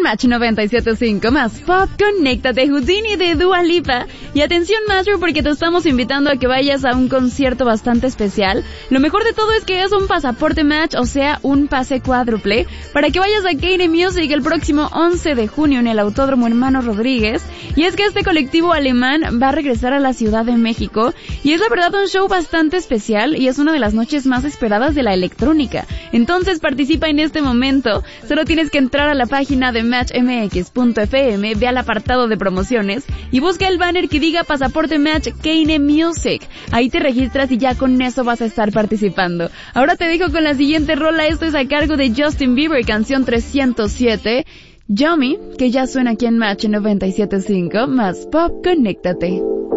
Match 97.5 más Pop, conéctate, Houdini de Dua Lipa. Y atención, Master, porque te estamos invitando a que vayas a un concierto bastante especial. Lo mejor de todo es que es un pasaporte Match, o sea, un pase cuádruple, para que vayas a Kine Music el próximo 11 de junio en el Autódromo Hermano Rodríguez. Y es que este colectivo alemán va a regresar a la Ciudad de México, y es la verdad un show bastante especial, y es una de las noches más esperadas de la electrónica. Entonces participa en este momento. Solo tienes que entrar a la página de matchmx.fm, ve al apartado de promociones y busca el banner que diga Pasaporte Match Kine Music. Ahí te registras y ya con eso vas a estar participando. Ahora te dejo con la siguiente rola. Esto es a cargo de Justin Bieber, canción 307, Yummy, que ya suena aquí en Match 97.5 más Pop, conéctate.